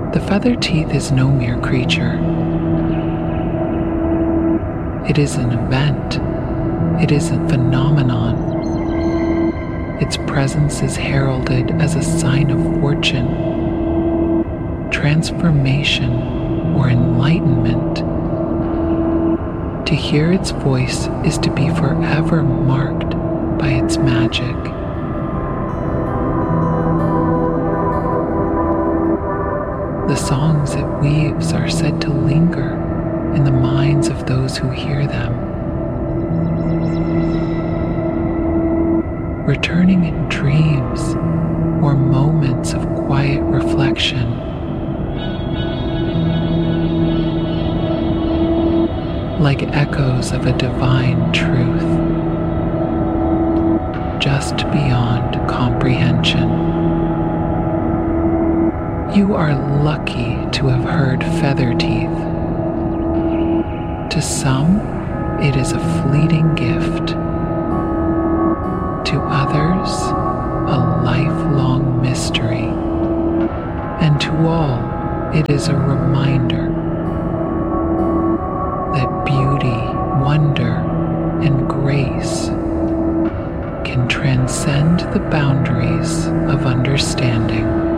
The feather teeth is no mere creature. It is an event. It is a phenomenon. Its presence is heralded as a sign of fortune, transformation, or enlightenment. To hear its voice is to be forever marked by its magic. The songs it weaves are said to linger in the minds of those who hear them, returning in dreams or moments of quiet reflection. Like echoes of a divine truth, just beyond comprehension. You are lucky to have heard feather teeth. To some, it is a fleeting gift. To others, a lifelong mystery. And to all, it is a reminder that beauty, wonder, and grace can transcend the boundaries of understanding.